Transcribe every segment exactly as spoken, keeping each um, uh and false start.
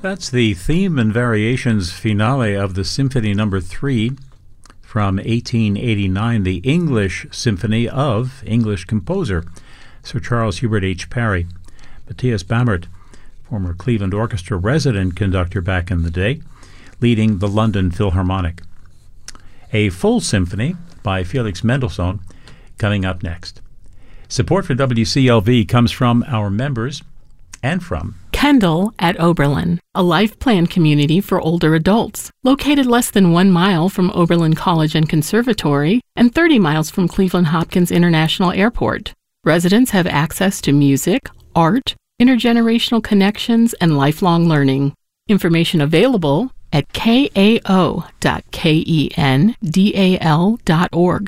That's the theme and variations finale of the Symphony Number Three from eighteen eighty-nine, the English Symphony of English composer Sir Charles Hubert H. Parry. Matthias Bammert, former Cleveland Orchestra resident conductor back in the day, leading the London Philharmonic. A full symphony by Felix Mendelssohn coming up next. Support for W C L V comes from our members and from Kendall at Oberlin, a life plan community for older adults, located less than one mile from Oberlin College and Conservatory and thirty miles from Cleveland Hopkins International Airport. Residents have access to music, art, intergenerational connections, and lifelong learning. Information available at k a o dot kendal dot org.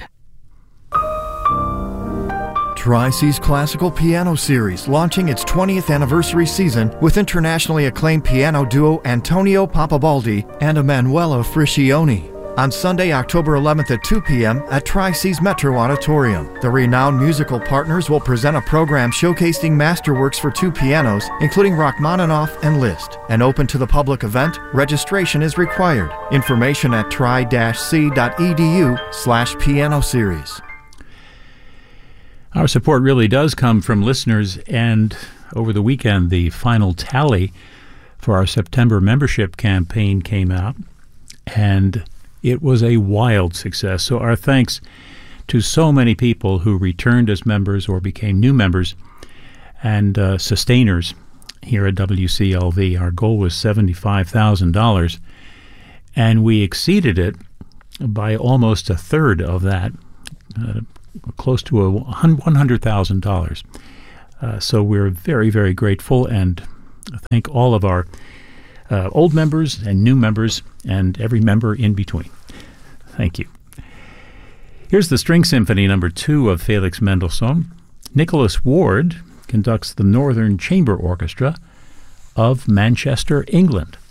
Tri-C's Classical Piano Series, launching its twentieth anniversary season with internationally acclaimed piano duo Antonio Papabaldi and Emanuela Friscioni. On Sunday, October eleventh at two p.m. at Tri-C's Metro Auditorium. The renowned musical partners will present a program showcasing masterworks for two pianos, including Rachmaninoff and Liszt. An open to the public event, registration is required. Information at tri-c.edu slash piano series. Our support really does come from listeners, and over the weekend, the final tally for our September membership campaign came out, and it was a wild success. So our thanks to so many people who returned as members or became new members and uh, sustainers here at W C L V. Our goal was seventy-five thousand dollars, and we exceeded it by almost a third of that, uh, close to a one hundred thousand dollars. Uh, so we're very, very grateful, and thank all of our uh, old members and new members and every member in between. Thank you. Here's the String Symphony Number Two of Felix Mendelssohn. Nicholas Ward conducts the Northern Chamber Orchestra of Manchester, England.